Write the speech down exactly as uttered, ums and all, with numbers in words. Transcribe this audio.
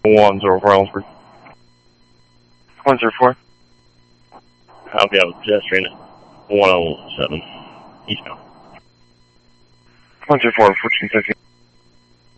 one zero four Ellensburg. one zero four. I'll be out with pedestrian at one oh seven eastbound. one zero four, fourteen fifty.